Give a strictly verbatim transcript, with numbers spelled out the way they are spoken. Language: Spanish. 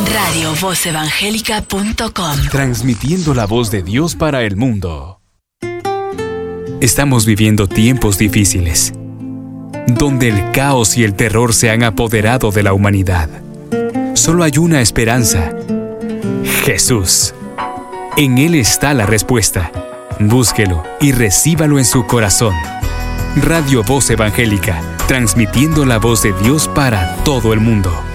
radio voz evangélica punto com. Transmitiendo la voz de Dios para el mundo. Estamos viviendo tiempos difíciles, donde el caos y el terror se han apoderado de la humanidad. Solo hay una esperanza: Jesús. En Él está la respuesta. Búsquelo y recíbalo en su corazón. Radio Voz Evangélica, transmitiendo la voz de Dios para todo el mundo.